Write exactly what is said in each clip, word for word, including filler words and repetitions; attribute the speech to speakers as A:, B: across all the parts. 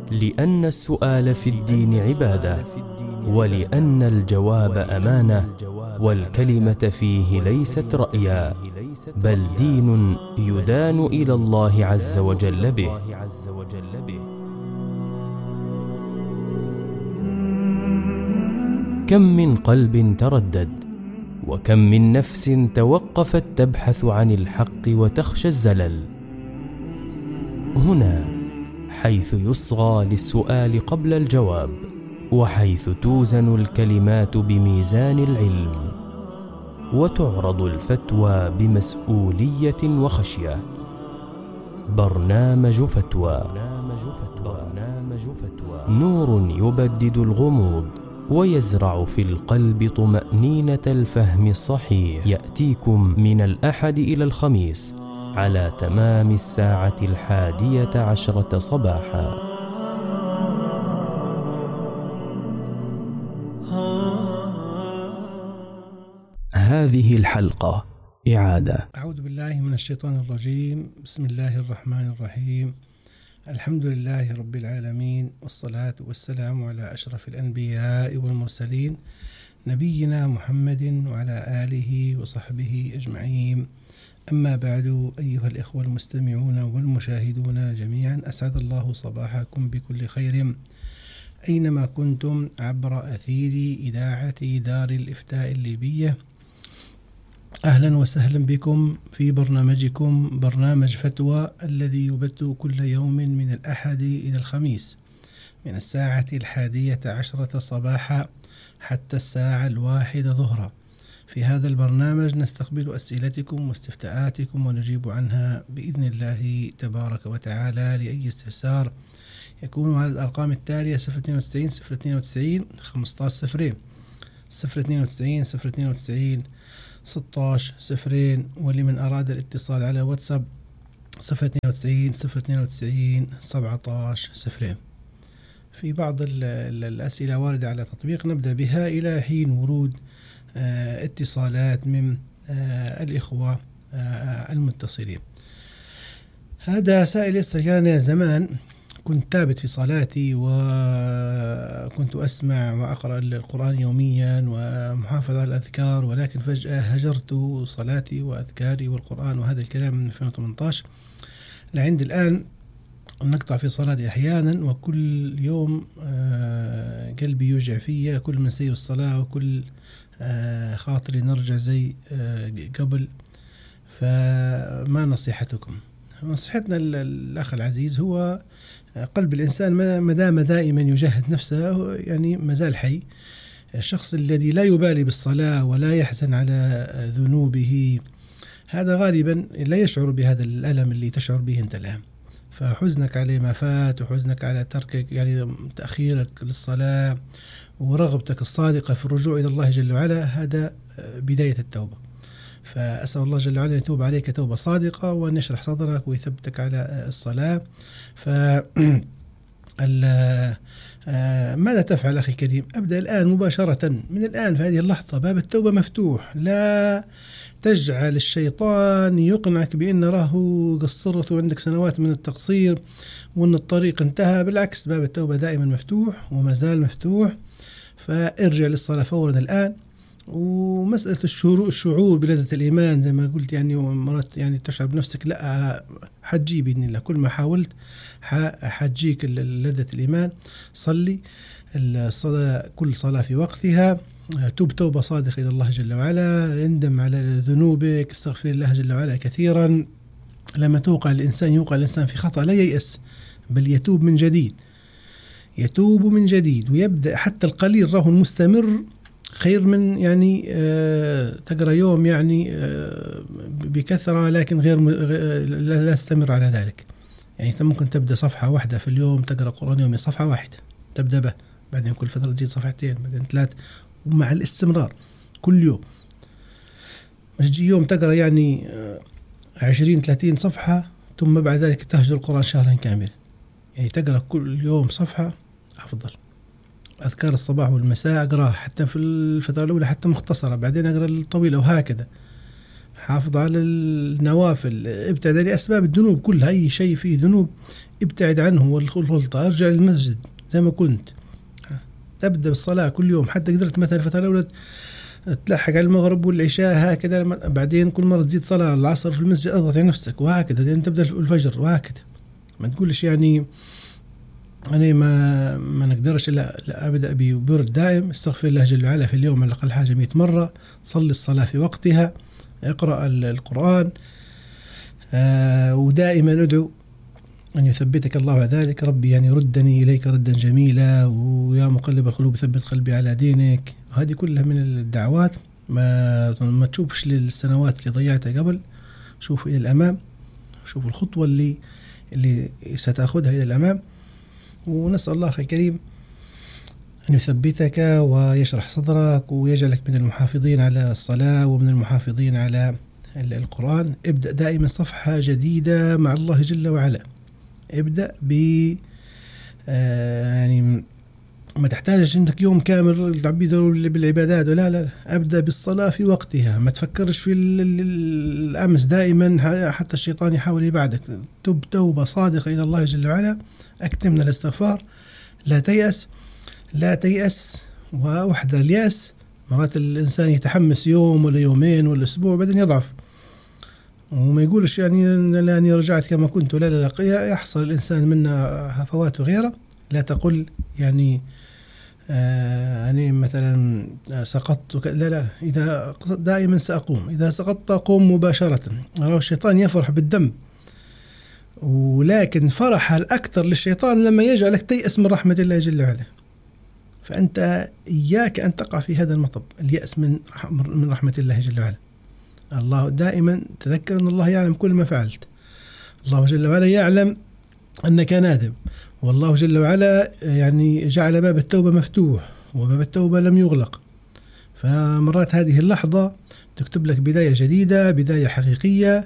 A: لأن السؤال في الدين عبادة، ولأن الجواب أمانة، والكلمة فيه ليست رأيا، بل دين يدان إلى الله عز وجل به. كم من قلب تردد، وكم من نفس توقفت تبحث عن الحق وتخشى الزلل. هنا حيث يصغى للسؤال قبل الجواب، وحيث توزن الكلمات بميزان العلم، وتعرض الفتوى بمسؤولية وخشية. برنامج فتوى، برنامج فتوى نور يبدد الغموض ويزرع في القلب طمأنينة الفهم الصحيح. يأتيكم من الأحد إلى الخميس على تمام الساعة الحادية عشرة صباحا. هذه الحلقة إعادة.
B: أعوذ بالله من الشيطان الرجيم. بسم الله الرحمن الرحيم. الحمد لله رب العالمين، والصلاة والسلام على أشرف الأنبياء والمرسلين، نبينا محمد وعلى آله وصحبه أجمعين. أما بعد، أيها الإخوة المستمعون والمشاهدون جميعا، أسعد الله صباحكم بكل خير أينما كنتم عبر أثير إذاعة دار الإفتاء الليبية. أهلا وسهلا بكم في برنامجكم برنامج فتوى، الذي يبث كل يوم من الأحد إلى الخميس من الساعة الحادية عشرة صباحا حتى الساعة الواحدة ظهرا. في هذا البرنامج نستقبل أسئلتكم واستفتاءاتكم ونجيب عنها بإذن الله تبارك وتعالى. لأي استفسار يكون على الأرقام التالية: صفر اثنين وتسعين صفر اثنين وتسعين خمسة عشر صفرين، صفر اثنين وتسعين صفر اثنين وتسعين ستة عشر صفرين. ولمن أراد الاتصال على واتساب صفر اثنين وتسعين صفر اثنين وتسعين سبعة عشر صفرين. في بعض الأسئلة واردة على تطبيق نبدأ بها إلى حين ورود اه اتصالات من اه الإخوة اه المتصلين. هذا سائل يسأل: كان زمان كنت ثابت في صلاتي وكنت أسمع وأقرأ القرآن يوميا ومحافظ على الأذكار، ولكن فجأة هجرت صلاتي وأذكاري والقرآن وهذا الكلام من ألفين وثمانية عشر لعند الآن. نقطع في صلاتي أحيانا، وكل يوم قلبي يوجع فيا كل ما نسيب الصلاة، وكل خاطري نرجع زي قبل. فما نصيحتكم؟ نصيحتنا الأخ العزيز هو قلب الإنسان ما دام دائما يجاهد نفسه، يعني مازال حي. الشخص الذي لا يبالي بالصلاة ولا يحزن على ذنوبه، هذا غالبا لا يشعر بهذا الألم اللي تشعر به أنت الآن. فحزنك على ما فات، وحزنك على تركك يعني تأخيرك للصلاة، ورغبتك الصادقة في الرجوع إلى الله جل وعلا، هذا بداية التوبة. فأسأل الله جل وعلا أن يتوب عليك توبة صادقة، وأن يشرح صدرك ويثبتك على الصلاة. ف ماذا تفعل أخي الكريم؟ أبدأ الآن مباشرة، من الآن في هذه اللحظة باب التوبة مفتوح. لا تجعل الشيطان يقنعك بأن راه قصرت وعندك سنوات من التقصير وأن الطريق انتهى. بالعكس، باب التوبة دائما مفتوح وما زال مفتوح. فارجع للصلاة فورا الآن. ومسألة الشعور بلذة الإيمان زي ما قلت، يعني مرات يعني تشعر بنفسك، لا حتجي بإذن الله. كل ما حاولت حتجيك لذة الإيمان. صلي الصلاة، كل صلاة في وقتها. توب توبة صادقة إلى الله جل وعلا. اندم على ذنوبك، استغفر الله جل وعلا كثيرا. لما توقع الإنسان يوقع الإنسان في خطأ لا ييأس، بل يتوب من جديد، يتوب من جديد ويبدأ. حتى القليل راه المستمر خير من يعني آه تقرأ يوم يعني آه بكثرة لكن غير لا تستمر على ذلك. يعني أنت ممكن تبدأ صفحة واحدة في اليوم، تقرأ قرآن يومي صفحة واحدة تبدأ به، بعدين كل فترة تزيد صفحتين، بعدين ثلاث، ومع الاستمرار كل يوم. مش تجي يوم تقرأ يعني آه عشرين ثلاثين صفحة ثم بعد ذلك تهجر القرآن شهرا كاملا. يعني تقرأ كل يوم صفحة أفضل. أذكار الصباح والمساء أقرأها حتى في الفترة الأولى حتى مختصرة، بعدين أقرأ الطويلة، وهكذا. حافظ على النوافل، ابتعد عن أسباب الذنوب كلها. أي شيء فيه ذنوب ابتعد عنه والخلطة، ارجع للمسجد زي ما كنت، تبدأ بالصلاة كل يوم. حتى قدرت مثلا فترة الأولى تلحق على المغرب والعشاء هكذا، بعدين كل مرة تزيد صلاة العصر في المسجد اضغط على نفسك، وهكذا لين تبدأ الفجر، وهكذا. ما تقولش يعني أنا ما ما نقدرش، لا, لا أبدأ بورد دائم، استغفر الله جل وعلا في اليوم على الأقل حاجة مئة مرة، صلي الصلاة في وقتها، اقرأ القرآن، آه ودائما ادعو أن يثبتك الله على ذلك. ربي يعني ردني إليك ردا جميلا، ويا مقلب القلوب ثبت قلبي على دينك. وهذه كلها من الدعوات. ما ما تشوفش للسنوات اللي ضيعتها قبل، شوف إلى الأمام، شوف الخطوة اللي اللي ستأخذها إلى الأمام. ونسأل الله الكريم أن يثبتك ويشرح صدرك ويجعلك من المحافظين على الصلاة ومن المحافظين على القرآن. ابدأ دائما صفحة جديدة مع الله جل وعلا. ابدأ ب آه يعني ما تحتاجش عندك يوم كامل تعبيد بالعبادات، لا لا، أبدأ بالصلاة في وقتها. ما تفكرش في الأمس دائما، حتى الشيطان يحاول يبعدك. تب توبة صادقة إلى الله جل وعلا، أكتم من الاستغفار، لا تيأس لا تيأس ووحدة اليأس. مرات الإنسان يتحمس يوم ولا يومين ولا أسبوع بعدين يضعف، وما يقولش يعني لأني رجعت كما كنت، لا لا لا، يحصل الإنسان منا هفوات وغيره. لا تقل يعني آه يعني مثلا سقطت، لا لا، إذا دائما سأقوم، إذا سقطت قوم مباشرة. رأى الشيطان يفرح بالذنب، ولكن فرح الأكثر للشيطان لما يجعلك تيأس من رحمة الله جل وعلا. فأنت إياك أن تقع في هذا المطب، اليأس من من رحمة الله جل وعلا. الله دائما تذكر أن الله يعلم كل ما فعلت، الله جل وعلا يعلم أنك نادم، والله جل وعلا يعني جعل باب التوبة مفتوح وباب التوبة لم يغلق. فمرات هذه اللحظة تكتب لك بداية جديدة، بداية حقيقية.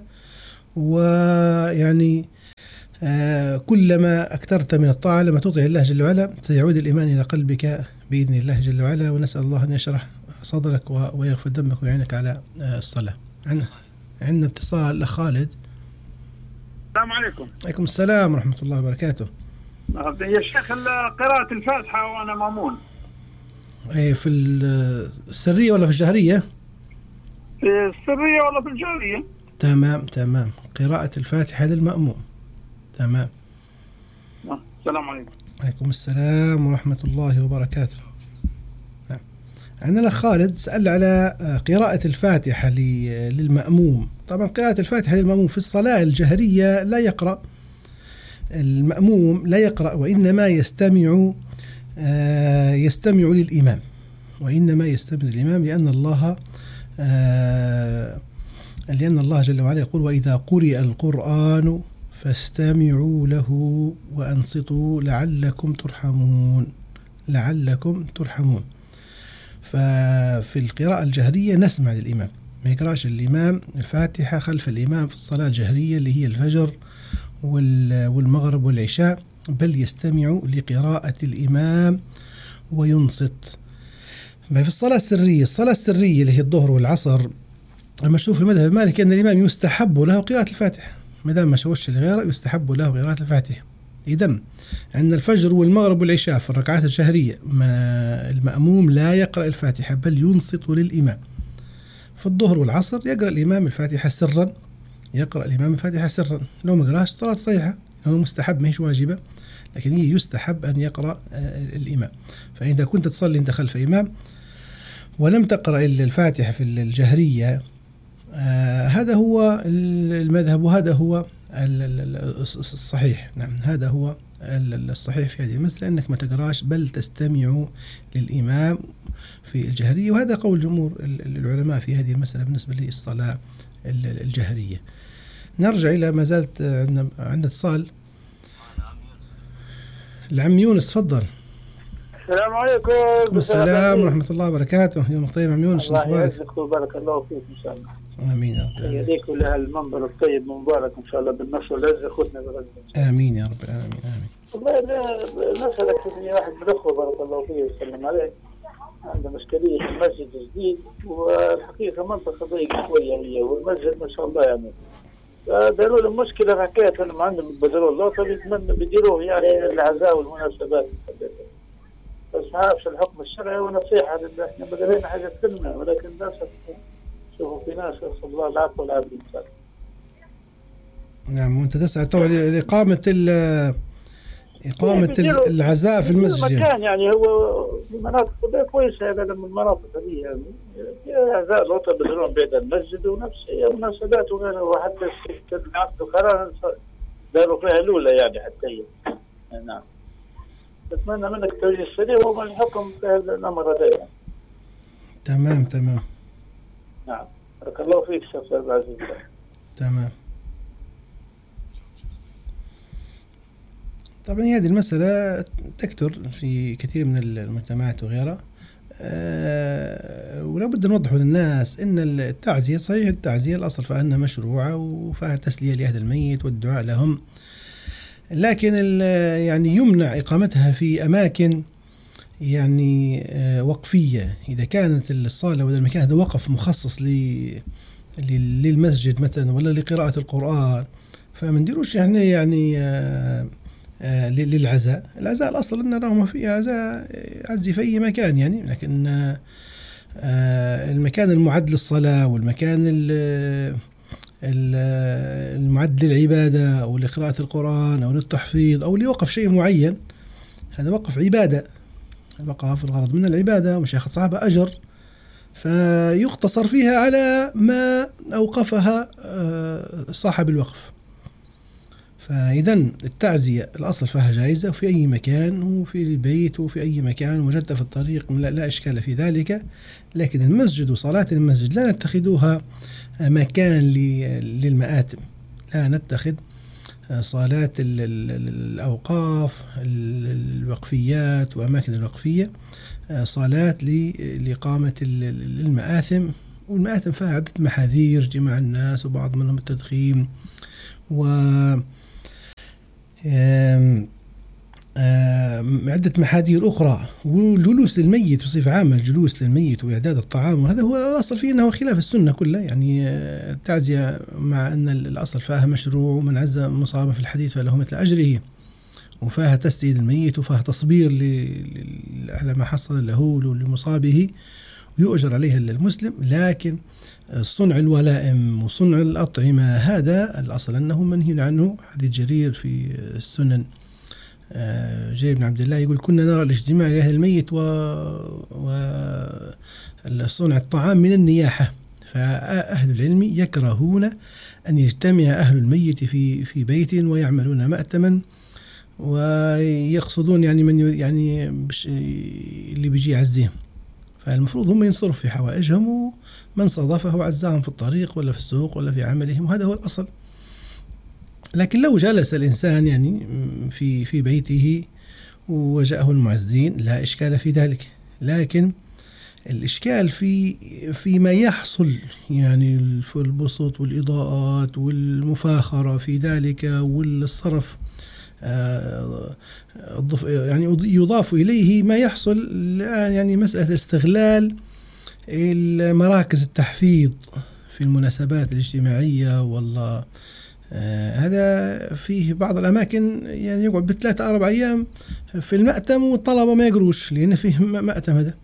B: ويعني آه كلما أكثرت من الطاعة، لما تطيع الله جل وعلا سيعود الإيمان إلى قلبك بإذن الله جل وعلا. ونسأل الله أن يشرح صدرك ويغفر ذنبك ويعينك على آه الصلاة. عندنا عندنا اتصال الأخ خالد.
C: السلام عليكم.
B: عليكم السلام ورحمة الله وبركاته.
C: يا شيخ قراءة الفاتحة وأنا مأمون،
B: أي في السرية ولا في الجهرية؟
C: في السرية ولا في الجهرية؟
B: تمام تمام، قراءة الفاتحة للمأموم. تمام.
C: السلام عليكم.
B: عليكم السلام ورحمة الله وبركاته. نعم. عندنا الأخ خالد سأل على قراءة الفاتحة للمأموم. طبعا قراءة الفاتحة للمأموم في الصلاة الجهرية لا يقرأ المأموم، لا يقرأ، وإنما يستمع يستمع للإمام، وإنما يستمع للإمام لأن الله لأن الله جل وعلا يقول: وإذا قرئ القرآن فاستمعوا له وأنصتوا لعلكم ترحمون لعلكم ترحمون. ففي القراءة الجهرية نسمع للإمام، ما يقرأش الإمام الفاتحة خلف الإمام في الصلاة الجهرية اللي هي الفجر والمغرب والعشاء، بل يستمع لقراءة الإمام وينصت. في الصلاة السرية الصلاة السرية اللي هي الظهر والعصر، المشهور في المذهب المالكي أن الإمام يستحب له قراءة الفاتحة، ما دام ما شوش لغيره يستحب له قراءة الفاتحة. إذن عند الفجر والمغرب والعشاء في الركعات الشهرية ما المأموم لا يقرأ الفاتحة بل ينصت للإمام. في الظهر والعصر يقرأ الإمام الفاتحة سرا، يقرأ الإمام الفاتحة سرا. لو ما قراش الصلاة صحيحة، هو مستحب ماهيش واجبة، لكن هي يستحب أن يقرأ الإمام. فإذا كنت تصلي أنت خلف إمام ولم تقرأ إلا الفاتحة في الجهرية، آه هذا هو المذهب وهذا هو الصحيح. نعم، هذا هو الصحيح في هذه المسألة، أنك ما تقراش بل تستمع للإمام في الجهرية، وهذا قول جمهور العلماء في هذه المسألة بالنسبة للصلاة الجهرية. نرجع إلى ما زالت عندنا عند اتصال العم يونس، تفضل.
C: السلام عليكم.
B: السلام ورحمة الله وبركاته. يوم طيب عم يونس،
C: الله يرزقك وبارك الله فيك إن شاء الله.
B: آمين يا رب.
C: يديك ولها المنبر الطيب مبارك إن شاء الله بالنصر والعزة، خذنا بغزة.
B: آمين يا رب العالمين. آمين.
C: والله نسألك إني واحد من الأخوة بارك الله فيه وسلم عليه عنده مشكلة في المسجد الجديد، والحقيقة منطقة ضيقة شوية هي، والمسجد ما شاء الله يعني داروا له مشكلة حكاية انهم عندهم يتبادلوا الله فبيتمنى بيديروه يعني العزاء والمناسبات. بس ما اعرفش الحكم الشرعي ونصيحة لله، احنا بدنا حاجة كلمة ولكن الناس شوفوا في ناس يصل الله العفو والعافية.
B: نعم. وانت تسعى طبعا لإقامة إقامة العزاء في المسجد.
C: مكان يعني هو في مناطق كويسة هذا من المناطق هذه يعني عزاء الوطن بدلون بيت المسجد ونفس مناسبات وغيره، وحتى عقدوا قرار داروا فيها الأولى يعني حتى هي. نعم. أتمنى منك التوجيه السريع ومن الحكم في هذا الأمر هذا يعني.
B: تمام تمام.
C: نعم. بارك الله فيك شيخ عبد العزيز.
B: تمام. طبعا هذه المسألة تكثر في كثير من المجتمعات وغيرها، أه ولا بد نوضح للناس ان التعزية صحيح، التعزية الاصل فانها مشروعة وفيها تسلية لاهل الميت والدعاء لهم، لكن يعني يمنع اقامتها في اماكن يعني أه وقفية. اذا كانت الصالة ولا المكان هذا وقف مخصص للمسجد مثلا ولا لقراءة القرآن، فما نديروش احنا يعني أه آه للعزاء. العزاء الأصل أن نراهم في عزاء عزي في أي مكان يعني، لكن آه المكان المعد للصلاة والمكان المعد للعبادة أو لقراءة القرآن أو للتحفيظ أو لوقف شيء معين، هذا وقف عبادة، الوقف الغرض من العبادة ومش ياخذ صاحبها أجر، فيقتصر فيها على ما أوقفها آه صاحب الوقف. فإذا التعزية الأصل فيها جائزة وفي أي مكان وفي البيت وفي أي مكان وجدت في الطريق لا, لا إشكال في ذلك، لكن المسجد وصلاة المسجد لا نتخذوها مكان للمآتم، لا نتخذ صلاة الأوقاف الوقفيات وأماكن الوقفية صلاة لإقامة المآثم. والمآثم فيها عدة محاذير، جماع الناس وبعض منهم التدخين و آم آم عدة محاذير أخرى، والجلوس للميت بصفة عامة، الجلوس للميت وإعداد الطعام، وهذا هو الأصل فيه أنه خلاف السنة كلها يعني. التعزية مع أن الأصل فيها مشروع، ومن عز مصابة في الحديث فله مثل أجره، وفيها تسديد الميت وفيها تصبير على ما حصل له ولمصابه ويؤجر عليها المسلم. لكن صنع الولائم وصنع الأطعمة هذا الأصل أنه منهي عنه. حديث جرير في السنن، جرير بن عبد الله يقول كنا نرى الاجتماع لأهل الميت وصنع الطعام من النياحة، فأهل العلم يكرهون أن يجتمع أهل الميت في في بيت ويعملون مأتما ويقصدون يعني من يعني اللي بيجي يعزيهم، فالمفروض هم ينصرفوا في حوائجهم، ومن صادفه عزاهم في الطريق ولا في السوق ولا في عملهم، وهذا هو الأصل. لكن لو جلس الإنسان يعني في في بيته وجاءه المعزين لا إشكال في ذلك، لكن الإشكال في فيما يحصل يعني في البسط والإضاءات والمفاخرة في ذلك والصرف، يعني يضاف إليه ما يحصل الآن يعني مسألة استغلال المراكز التحفيظ في المناسبات الاجتماعية. والله آه هذا فيه بعض الأماكن يعني يقعد بثلاثة أربع أيام في المأتم والطلبة ما يقروش لأن فيه مأتم. هذا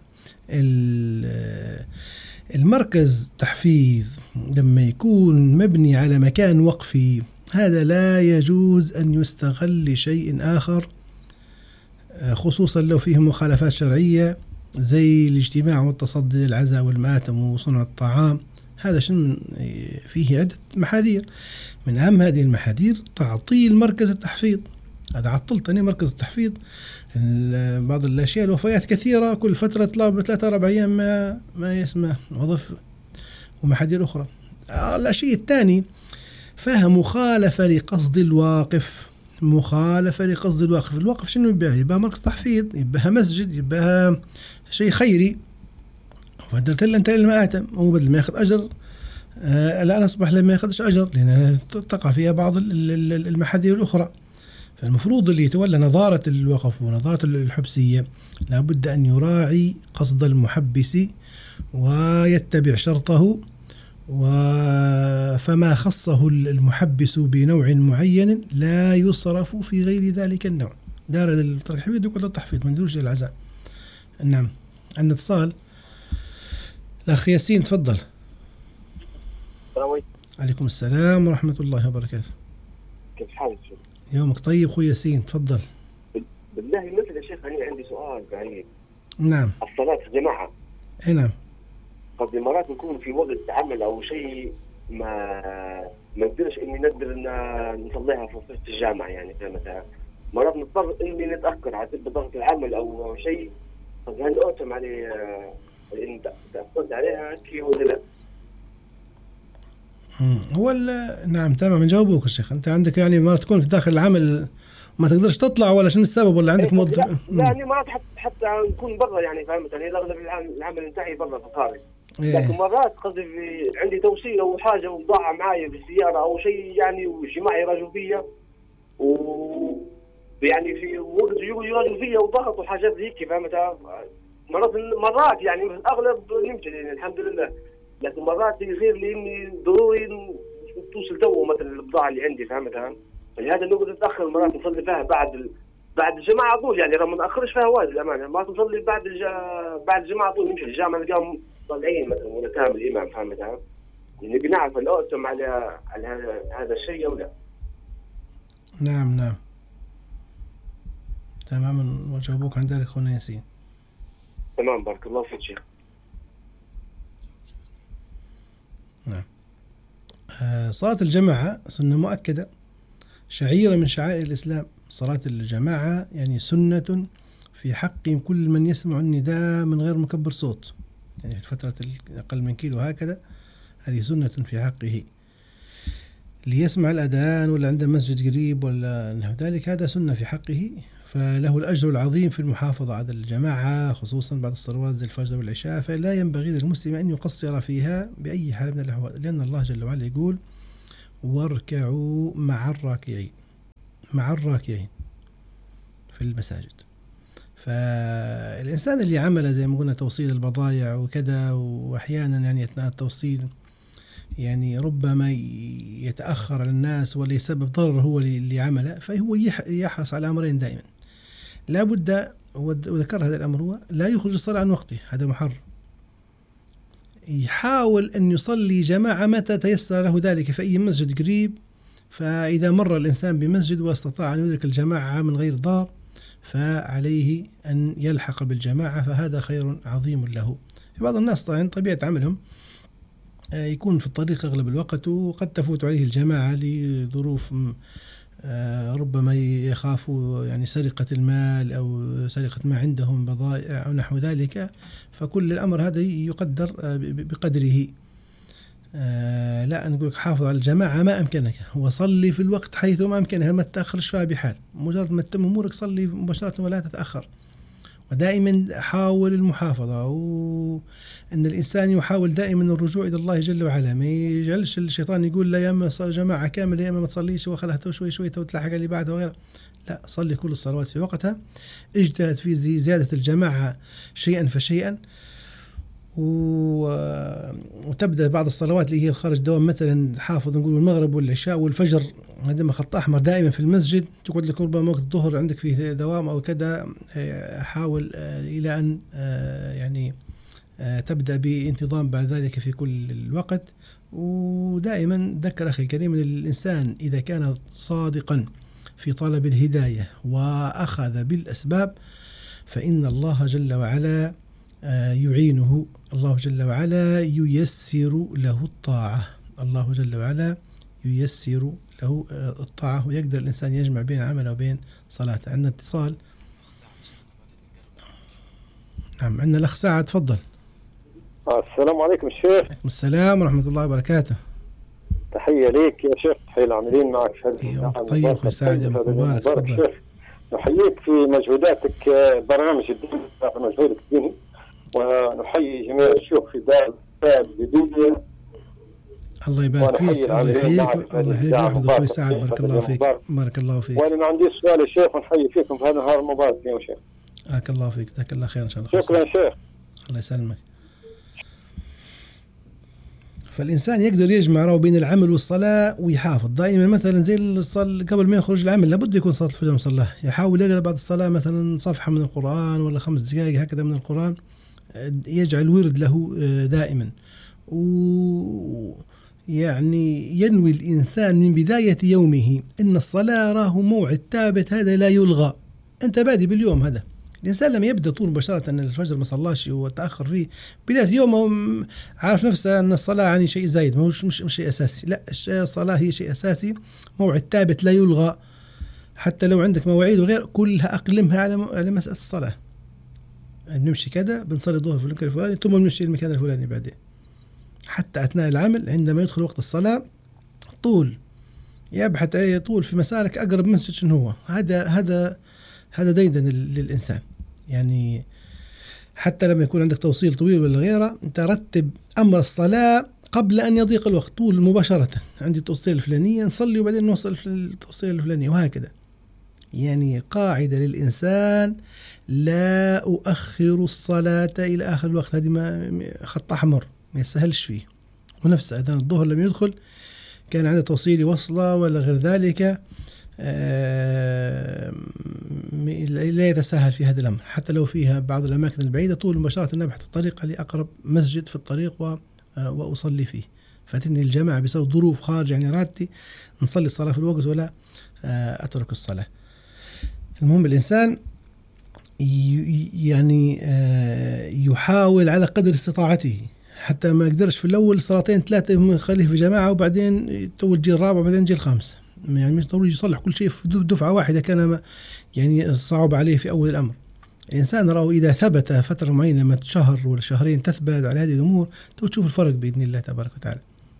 B: المركز تحفيظ لما يكون مبني على مكان وقفي هذا لا يجوز أن يستغل لشيء آخر، خصوصا لو فيه مخالفات شرعية زي الاجتماع والتصدي للعزاء والمآتم وصنع الطعام. هذا شن فيه عدة محاذير، من أهم هذه المحاذير تعطيل مركز التحفيظ. هذا عطلتني مركز التحفيظ، بعض الأشياء الوفيات كثيرة كل فترة طلاب ثلاثة أربع أيام ما ما يسمى وظف ومحاذير أخرى. الشيء الثاني فيها مخالفة لقصد الواقف، مخالفة لقصد الواقف. الواقف شنو يبقى؟ يبقى مركز تحفيظ، يبقى مسجد، يبقى شيء خيري، فدرت له انت المآتم وهو بدل ما ياخذ أجر آه الآن أصبح لما ياخذش أجر لأن تقع فيها بعض المحاذير الأخرى. فالمفروض اللي يتولى نظارة الوقف ونظارة الحبسية لابد أن يراعي قصد المحبس ويتبع شرطه فما خصه المحبس بنوع معين لا يصرف في غير ذلك النوع. دار التحفيظ يقول التحفيظ ما نديروش العزاء. نعم. عندنا اتصال. الأخ ياسين تفضل. عليكم السلام ورحمة الله وبركاته.
D: كيف حالك؟
B: يومك طيب خوي ياسين تفضل.
D: بالله مثل يا شيخ أنا عندي سؤال بعيد.
B: نعم.
D: الصلاة في الجماعة.
B: اي نعم.
D: قد مرات نكون في وقت عمل أو شيء ما ما نقدرش إني نقدر إن نصليها في وسط الجامعة يعني فهمتها. مرات نضطر إني نتأخر على ضغط العمل أو شيء. طب هل أؤتم علي إن تأخرت عليها كي ولا لا؟
B: هو نعم تمام نجاوبوك الشيخ. أنت عندك يعني مرات تكون في داخل العمل ما تقدرش تطلع ولا شنو السبب ولا عندك موظف؟
D: لا يعني مرات حتى حتى نكون برا يعني فهمت يعني اغلب العمل نتاعي برا في الخارج. لكن مرات قصدي عندي توصيل او حاجه ومضاعه معايا في السياره او شيء يعني والجماعه يراجعوا فيا و يعني في وقت يراجعوا فيا وضغط وحاجات هيك فهمتها. مرات مرات يعني في الاغلب نمشي يعني الحمد لله. لكن مرات يصير لي اني ضروري توصل تو مثلا البضاعه اللي عندي فهمتها. فلهذا نقعد نتاخر مرات نصلي فيها بعد ال... بعد الجماعه طول يعني ما ناخرش فيها واجد الامانه. ما نصلي بعد الج... بعد الجماعه طول نمشي الجامعه نلقاهم طالعين مثلا ولا كامل الامام فهمتها. نبي نعرف هل أؤتم على على هذا الشيء او لا.
B: نعم نعم تماما وجاوبوك عن ذلك اخونا ياسين.
D: تمام بارك الله فيك شيخ.
B: نعم. آه صلاة الجماعة سنة مؤكدة شعيرة من شعائر الإسلام. صلاة الجماعة يعني سنة في حق كل من يسمع النداء من غير مكبر صوت يعني في فترة أقل من كيلو هكذا. هذه سنة في حقه. ليسمع الأذان ولا عنده مسجد قريب ولا نحو ذلك هذا سنة في حقه. فله الأجر العظيم في المحافظة على الجماعة خصوصا بعد الصلوات زي الفجر والعشاء. فلا ينبغي للمسلم أن يقصر فيها بأي حال من الأحوال لأن الله جل وعلا يقول واركعوا مع الراكعين مع الراكعين في المساجد. فالإنسان اللي عمل زي ما قلنا توصيل البضائع وكذا وأحيانا يعني أثناء التوصيل يعني ربما يتأخر على الناس ولا يسبب ضرر هو اللي عمله فهو يحرص على أمرين دائما. لا بد وذكر هذا الأمر هو لا يخرج الصلاة عن وقته هذا محرم. يحاول أن يصلي جماعة متى تيسر له ذلك في أي مسجد قريب. فإذا مر الإنسان بمسجد واستطاع أن يدرك الجماعة من غير ضار فعليه أن يلحق بالجماعة فهذا خير عظيم له. في بعض الناس طبعا طبيعة عملهم يكون في الطريق أغلب الوقت وقد تفوت عليه الجماعة لظروف ربما يخافوا يعني سرقة المال أو سرقة ما عندهم بضائع أو نحو ذلك. فكل الأمر هذا يقدر بقدره. لا نقول لك حافظ على الجماعة ما أمكنك وصلي في الوقت حيث ما أمكنها ما تتأخرش فيها بحال. مجرد ما تتم أمورك صلي مباشرة ولا تتأخر. ودائما حاول المحافظة وأن الإنسان يحاول دائما الرجوع إلى الله جل وعلا. ما يجعلش الشيطان يقول لا يا إما جماعة كاملة يا إما ما تصليش وخلها تو شوي شوي تو تلحق اللي بعدها وغيره. لا صلي كل الصلوات في وقتها. اجتهد في زيادة الجماعة شيئا فشيئا وتبدأ بعض الصلوات اللي هي خارج دوام مثلا حافظ نقول المغرب والعشاء والفجر هذا خط أحمر دائما في المسجد تقعد لك ربما وقت الظهر عندك فيه دوام أو كذا. حاول إلى أن يعني تبدأ بانتظام بعد ذلك في كل الوقت. ودائما ذكر أخي الكريم أن الإنسان إذا كان صادقا في طلب الهداية وأخذ بالأسباب فإن الله جل وعلا يعينه. الله جل وعلا ييسر له الطاعة. الله جل وعلا ييسر له الطاعة ويقدر الإنسان يجمع بين عمله وبين صلاته. عندنا اتصال. نعم عندنا الأخ سعد تفضل.
E: السلام عليكم الشيخ.
B: عليكم السلام ورحمة الله وبركاته.
E: تحية ليك يا شيخ. تحية العاملين معك في
B: هذه طيب أخوي سعد يا مبارك تفضل.
E: نحييك في مجهوداتك برنامج الدين مجهودك الديني ونحيي جميع الشيوخ في دار الجديدة.
B: الله يبارك فيك. الله يحييك الله يحييك ويحفظك اخوي سعد بارك الله فيك. بارك الله فيك.
E: وانا ما عندي سؤال يا شيخ ونحيي فيكم في هذا النهار المبارك يا شيخ.
B: بارك الله فيك جزاك الله خير ان شاء الله.
E: شكرا يا شيخ.
B: الله يسلمك. فالإنسان يقدر يجمع بين العمل والصلاة ويحافظ دائما. مثلا زي الصلاة قبل ما يخرج العمل لابد يكون صلاة الفجر مصلاه، يحاول يقرأ بعد الصلاة مثلا صفحة من القرآن ولا خمس دقائق هكذا من القرآن، يجعل ورد له دائما. ويعني ينوي الإنسان من بداية يومه إن الصلاة راه موعد ثابت، هذا لا يلغى. أنت بادي باليوم هذا. الإنسان لما يبدأ طول مباشرة أن الفجر ما صلاش وتأخر فيه بداية يومه عارف نفسه أن الصلاة يعني شيء زايد، ما مش مش شيء أساسي. لا، الصلاة هي شيء أساسي، موعد ثابت لا يلغى. حتى لو عندك مواعيد وغير كلها أقلمها على على مسألة الصلاة. بنمشي كذا، بنصلي الظهر في المكان الفلاني ثم بنمشي المكان الفلاني بعدين. حتى أثناء العمل عندما يدخل وقت الصلاة طول يبحث أي طول في مسارك أقرب مسجد شنو هو. هذا هذا هذا ديدا للإنسان. يعني حتى لما يكون عندك توصيل طويل ولا غيره، أنت رتب أمر الصلاة قبل أن يضيق الوقت. طول مباشرة عندي توصيل الفلانية نصلي وبعدين نوصل في التوصيل الفلانية وهكذا. يعني قاعدة للإنسان لا أؤخر الصلاة إلى آخر الوقت. هذه ما خط أحمر ما يسهلش فيه. ونفس أذان الظهر لم يدخل كان عنده توصيل وصلة ولا غير ذلك، لا يتساهل في هذا الأمر. حتى لو فيها بعض الأماكن البعيدة طول مباشرة نبحث الطريق لأقرب مسجد في الطريق وأصلي فيه. فاتني الجماعة بسبب ظروف خارج عن إرادتي نصلي الصلاة في الوقت ولا أترك الصلاة. المهم الإنسان يعني يحاول على قدر استطاعته، حتى ما يقدرش في الأول صلاتين ثلاثة يخليه في جماعة وبعدين تو الجيل الرابع وبعدين الجيل الخامس. يعني مش ضروري يصلح كل شيء في دفعة واحدة، كان يعني صعب عليه في أول الأمر. الإنسان رأوا إذا ثبت فترة معينة لما شهر ولا شهرين تثبت على هذه الأمور تشوف الفرق بإذن الله تبارك وتعالى.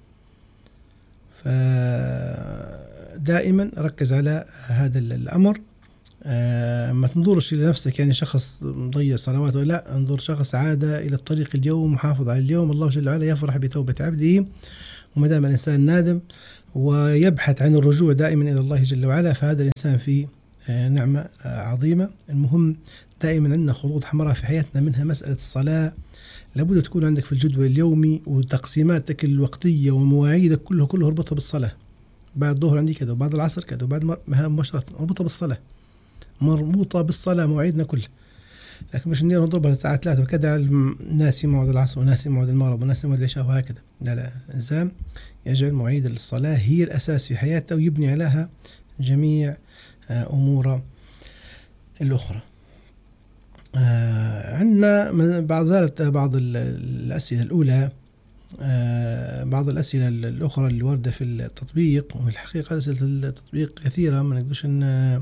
B: فدائما ركز على هذا الأمر. آه ما تنظرش إلى نفسك يعني شخص مضيع صلوات ولا لا، انظر شخص عاد إلى الطريق اليوم محافظ على اليوم. الله جل وعلا يفرح بتوبة عبده، وما دام الإنسان نادم ويبحث عن الرجوع دائما إلى الله جل وعلا فهذا الإنسان في آه نعمة آه عظيمة. المهم دائما عندنا خطوط حمراء في حياتنا، منها مسألة الصلاة. لابد تكون عندك في الجدول اليومي وتقسيماتك الوقتية ومواعيدك كله كله اربطها بالصلاة. بعد الظهر عندي كذا وبعد العصر كذا وبعد مباشرة اربطها بالصلاة، مربوطة بالصلاة مواعيدنا كلها. لكن مش ندير نضربها ساعة ثلاثة وكذا الناس موعد العصر وناس موعد المغرب وناس موعد العشاء وهكذا. لا لا، الإنسان يجعل مواعيد الصلاة هي الأساس في حياته ويبني عليها جميع أمور الأخرى. عندنا بعض ذلك بعض الأسئلة الأولى، بعض الأسئلة الأخرى اللي وردة في التطبيق. والحقيقة أسئلة التطبيق كثيرة ما نقدرش ان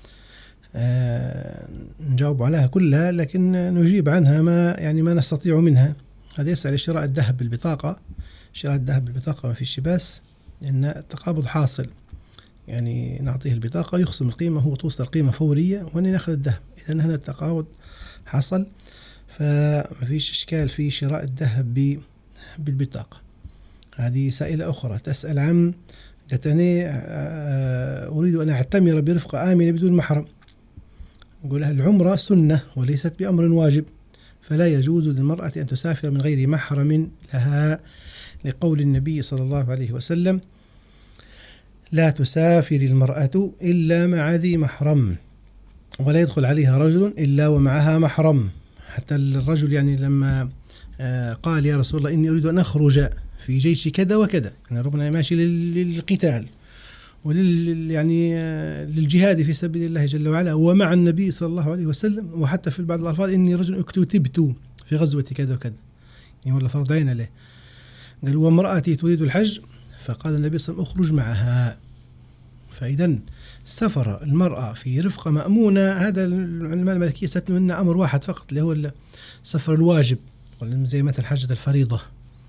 B: آه نجاوب عليها كلها، لكن نجيب عنها ما يعني ما نستطيع منها. هذا يسأل شراء الذهب بالبطاقة. شراء الذهب بالبطاقة ما فيش بأس، لأن التقابض حاصل. يعني نعطيه البطاقة يخصم القيمة، هو توصل قيمة فورية وأن نأخذ الذهب. إذا هذا التقابض حصل، فما فيش إشكال في شراء الذهب بالبطاقة. هذه سائلة أخرى تسأل عن جتني أريد أن أعتمر برفقة آمنة بدون محرم. نقول لها العمرة سنة وليست بأمر واجب، فلا يجوز للمرأة أن تسافر من غير محرم لها، لقول النبي صلى الله عليه وسلم: لا تسافر المرأة إلا مع ذي محرم، ولا يدخل عليها رجل إلا ومعها محرم. حتى الرجل يعني لما قال يا رسول الله إني أريد أن أخرج في جيش كذا وكذا، يعني ربنا ماشي للقتال ولل يعني للجهاد في سبيل الله جل وعلا، ومع النبي صلى الله عليه وسلم. وحتى في بعض الألفاظ إني رجل اكتتبت في غزوة كذا وكذا، يعني والله فرض عين له. قال وامرأتي تريد الحج، فقال النبي صلى الله عليه وسلم اخرج معها. فإذا سفر المرأة في رفقة مأمونة، هذا العلماء المالكية ستلوا منا أمر واحد فقط اللي هو السفر الواجب، زي مثل حجة الفريضة.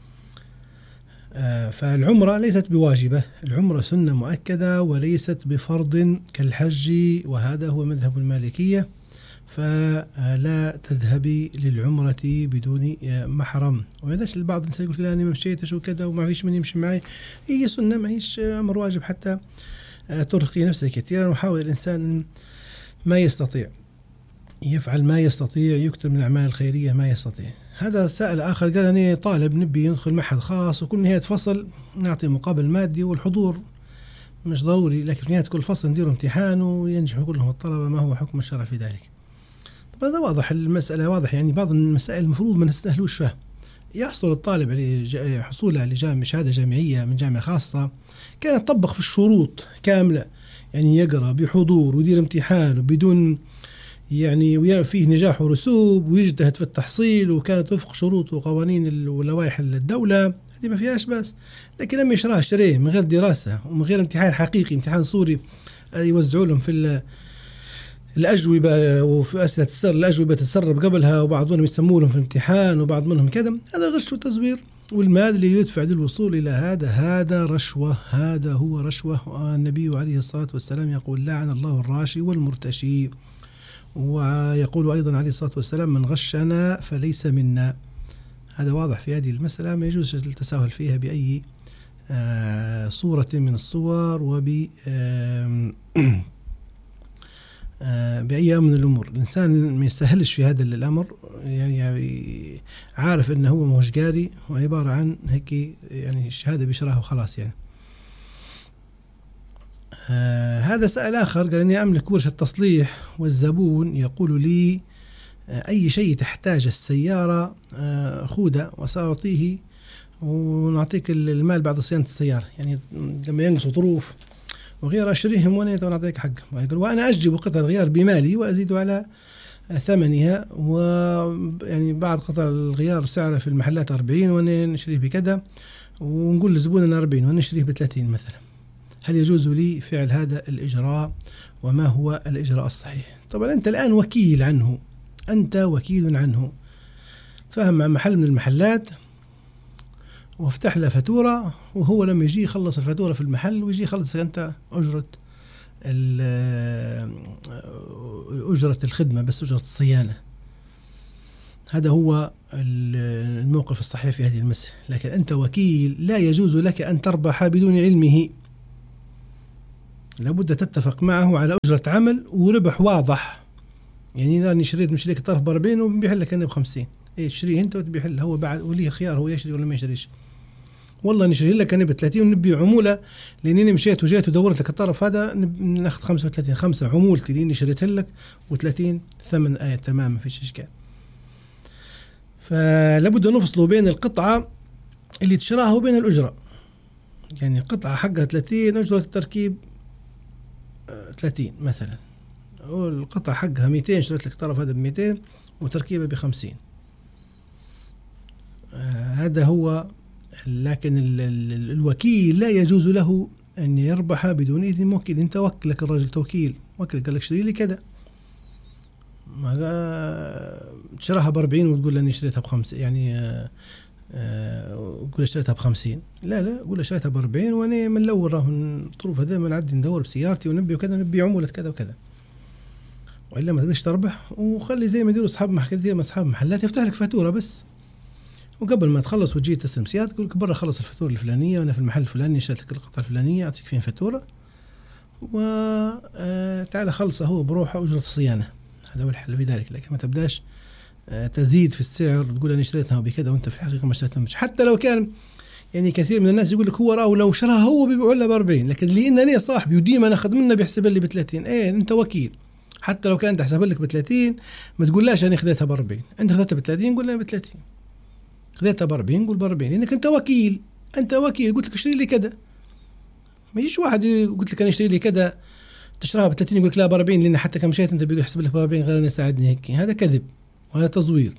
B: فالعمرة ليست بواجبة، العمرة سنة مؤكدة وليست بفرض كالحج، وهذا هو مذهب المالكية. فلا تذهبي للعمرة بدون محرم. ويدش البعض يقول لا أنا ما مشيتش وكذا وما فيش من يمشي معي، هي سنة ما هيش أمر واجب حتى ترخي نفسك كثيرا. وحاول الإنسان ما يستطيع يفعل ما يستطيع، يكتب من الأعمال الخيرية ما يستطيع. هذا سائل آخر قال أنا طالب نبي يدخل معهد خاص وكل نهاية فصل نعطي مقابل مادي والحضور مش ضروري، لكن في نهاية كل فصل نديروا امتحان وينجحوا كلهم الطلبة، ما هو حكم الشرع في ذلك؟ طبعا هذا واضح، المسألة واضح. يعني بعض المسائل المفروض ما نستهلوش فيها. يحصل الطالب على حصوله على جامعة شهادة جامعية من جامعة خاصة كانت تطبق في الشروط كاملة، يعني يقرأ بحضور ويدير امتحان وبدون يعني فيه نجاح ورسوب ويجتهد في التحصيل وكانت وفق شروط وقوانين ولوائح الدولة، هذه ما فيهاش بس. لكن لما يشراه شريه من غير دراسة ومن غير امتحان حقيقي، امتحان صوري يوزعوا لهم في الأجوبة وفي أسئلة السر الأجوبة تتسرب قبلها، وبعض منهم يسموا لهم في الامتحان وبعض منهم كذا، هذا غش وتزوير. والمال اللي يدفع للوصول إلى هذا هذا رشوة، هذا هو رشوة. والنبي عليه الصلاة والسلام يقول لعن الله الراشي والمرتشي، ويقول أيضا عليه الصلاة والسلام من غشنا فليس منا. هذا واضح في هذه المسألة، ما يجوز التساهل فيها بأي آه صورة من الصور وب آه آه بأي أمر من الأمور. الإنسان ما يستهلش في هذا الأمر، يعني عارف أنه هو مش قاري وعبارة عن هيك يعني الشهادة بشراها وخلاص. يعني آه هذا سأل آخر قال إني أملك ورشة تصليح والزبون يقول لي آه أي شيء تحتاج السيارة آه خذه وسأعطيه ونعطيك المال بعد صيانة السيارة. يعني لما ينقصوا ظروف وغير أشريهم وأنا ونعطيك حق. وأنا أجلب قطع الغيار بمالي وأزيد على ثمنها، ويعني بعد قطع الغيار سعره في المحلات أربعين وأنا نشريه بكذا، ونقول لزبوننا أربعين وأنا نشريه بثلاثين مثلا. هل يجوز لي فعل هذا الإجراء؟ وما هو الإجراء الصحيح؟ طبعا أنت الآن وكيل عنه، أنت وكيل عنه. تفهم مع محل من المحلات وافتح له فاتورة، وهو لما يجي يخلص الفاتورة في المحل ويجي يخلص أنت أجرة أجرة الخدمة بس، أجرة الصيانة. هذا هو الموقف الصحيح في هذه المسألة. لكن أنت وكيل، لا يجوز لك أن تربح بدون علمه، لابد تتفق معه على أجرة عمل وربح واضح. يعني إذا أنا شريت مش ليك طرف بأربعين وبيبيع لك أنا بخمسين، إيه تشريه أنت وتبيع له هو بعد، وليه الخيار هو يشري ولا ما يشريش. والله نشري لك أنا بثلاثين ونبي عمولة لأنني مشيت وجيت ودورت لك الطرف هذا ناخذ خمسة وثلاثين، خمسة عمولتي لأني شريت لك وثلاثين ثمن آية تمام، ما فيش إشكال. فلابد نفصل بين القطعة اللي تشراها وبين الأجرة. يعني قطعة حقها ثلاثين، أجرة التركيب ثلاثين مثلا، والقطعة حقها مئتين، شريت لك طرف هذا بمئتين وتركيبه بخمسين. آه هذا هو. لكن ال ال الوكيل لا يجوز له أن يربح بدون إذن موكل. أنت وكلك الرجل توكيل، وكلك قال لك اشتري لي كذا، ما تشراها بأربعين وتقول لأني اشتريتها بخمسة، يعني آه وقول اشتريتها بخمسين. لا لا، قول اشتريتها بأربعين وأنا من الأول راه الظروف هذا ما نعدي ندور بسيارتي ونبي وكذا، نبي عمولة كذا وكذا، وإلا ما تقدرش تربح. وخلي زي ما يديروا أصحاب محلات، زي ما أصحاب محلات يفتح لك فاتورة بس، وقبل ما تخلص وتجي تستلم سيارتك يقول لك برا خلص الفاتورة الفلانية وأنا في المحل الفلاني اشتريت لك القطعة الفلانية، أعطيك فين فاتورة وتعالى خلص هو بروحه أجرة الصيانة. هذا هو الحل في ذلك. لكن ما تبداش تزيد في السعر تقول أنا اشتريتها بكذا وأنت في الحقيقة ما اشتريتها. مش حتى لو كان يعني كثير من الناس يقول لك هو راه لو شراها هو بيبيعوا له بأربعين، لكن لأن أنا صاحبي وديما ناخذ منه بيحسب لي بثلاثين. إيه أنت وكيل، حتى لو كان تحسب لك بثلاثين ما تقوللاش أنا خذيتها بأربعين، أنت خذيتها بثلاثين قول أنا بثلاثين، خذيتها بأربعين قول بأربعين، لأنك أنت وكيل. أنت وكيل، قلت لك اشتري لي كذا. ما يجيش واحد قلت لك أنا اشتري لي كذا تشتراها بثلاثين يقول لك لا بأربعين، لأن حتى كم مشيت أنت بيقول يحسب لك بأربعين غير أن يساعدني هيك. هذا كذب وهذا تزوير.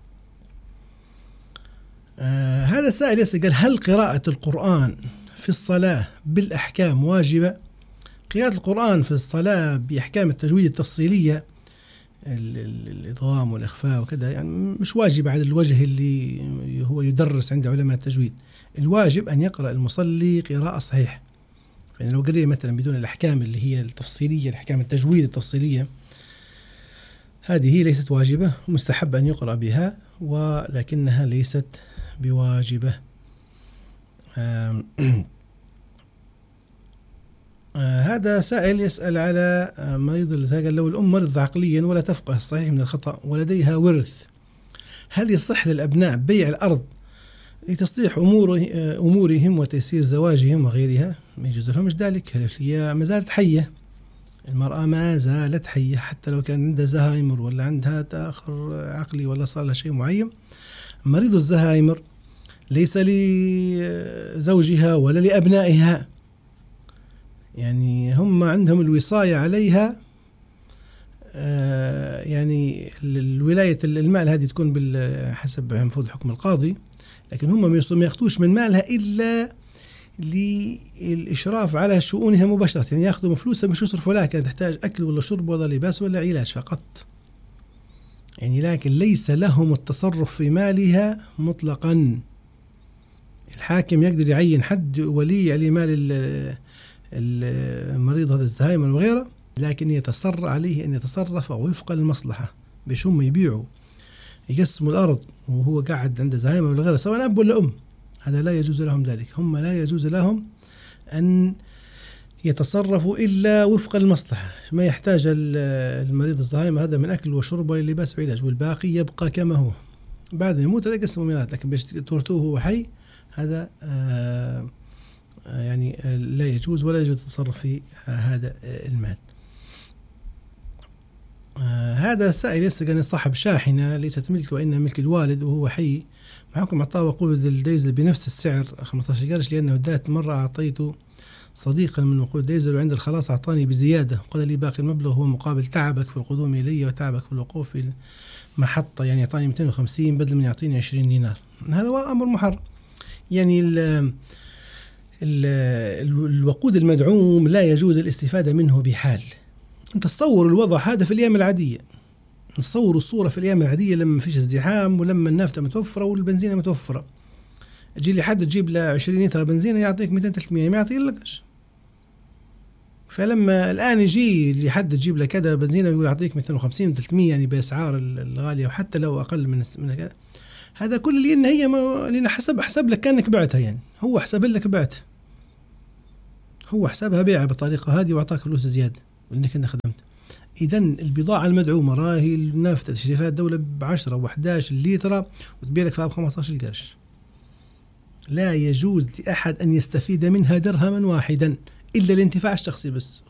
B: آه هذا السائل يسأل قال هل قراءة القرآن في الصلاة بالأحكام واجبة؟ قراءة القرآن في الصلاة بأحكام التجويد التفصيلية الإضغام والإخفاء وكذا يعني مش واجب على الوجه اللي هو يدرس عند علماء التجويد. الواجب أن يقرأ المصلي قراءة صحيحة. يعني لو قرأ مثلا بدون الأحكام اللي هي التفصيلية، الأحكام التجويد التفصيلية، هذه هي ليست واجبة، مستحب أن يقرأ بها ولكنها ليست بواجبة. آه هذا سائل يسأل على آه مريض قال لو الأم مريضة عقليا ولا تفقه الصحيح من الخطأ ولديها ورث، هل يصح للأبناء بيع الأرض لتصليح أمور أمورهم وتيسير زواجهم وغيرها؟ ما يجوز لهم ذلك، هي ما زالت حية، المرأة ما زالت حية حتى لو كان عندها زهايمر ولا عندها تأخر عقلي ولا صار لها شيء معين. مريض الزهايمر ليس لزوجها ولا لأبنائها، يعني هم عندهم الوصاية عليها، آه يعني الولاية المال هذه تكون حسب المفروض حكم القاضي، لكن هم ما ياخذوش من مالها إلا للإشراف على شؤونها مباشرة، يعني ياخذوا فلوسها مش يصرفوا لها، كانت تحتاج أكل ولا شرب ولا لباس ولا علاج فقط، يعني لكن ليس لهم التصرف في مالها مطلقا. الحاكم يقدر يعين حد ولي على مال المريض هذا الزهايمر وغيره، لكن يتصر عليه أن يتصرف وفق المصلحة، باش هم يبيعوا يقسموا الأرض وهو قاعد عنده زهايمر ولا غيره سواء أب ولا أم، هذا لا يجوز لهم ذلك، هم لا يجوز لهم أن يتصرفوا إلا وفق المصلحة، ما يحتاج المريض الزهايمر هذا من أكل وشرب ولباس وعلاج، والباقي يبقى كما هو، بعد يموت لا يقسموا ميراث، لكن باش تورثوه وهو حي هذا آه يعني لا يجوز ولا يجوز التصرف في هذا المال. آه هذا السائل يسأل عن صاحب شاحنة ليست ملك وإنها ملك الوالد وهو حي، معكم أعطاه وقود الديزل بنفس السعر خمسة عشر قرش، لأنه ذات مرة أعطيته صديقا من وقود ديزل وعند الخلاص أعطاني بزيادة وقال لي باقي المبلغ هو مقابل تعبك في القدوم إلي وتعبك في الوقوف في المحطة، يعني أعطاني مئتين وخمسين بدل من يعطيني عشرين دينار. هذا هو أمر محرم، يعني ال ال الوقود المدعوم لا يجوز الاستفادة منه بحال. أنت تصور الوضع هذا في الأيام العادية، نصور الصورة في الأيام العادية لما ما فيش ازدحام ولما النافطة متوفرة والبنزينة متوفرة، تجي لي حد تجيب له عشرين لتر بنزينة يعطيك مئتين ثلاثمية ما يعطيك لكش. فلما الآن يجي لحد تجيب له كذا بنزينة ويقول يعطيك مئتين وخمسين ثلاثمية يعني بأسعار الغالية وحتى لو أقل من من كذا، هذا كل لأن هي ما لأن حسب حسب لك كأنك بعتها، يعني هو حسب لك بعت، هو حسابها بيعها بالطريقة هذه وأعطاك فلوس زيادة لأنك أنت خدمت. إذن البضاعة المدعومة راهي النافطة تشريفات الدولة بعشرة وحداش الليترة وتبيع لك فيها بخمسة عشر قرش، لا يجوز لأحد أن يستفيد منها درهما واحدا إلا الانتفاع الشخصي بس.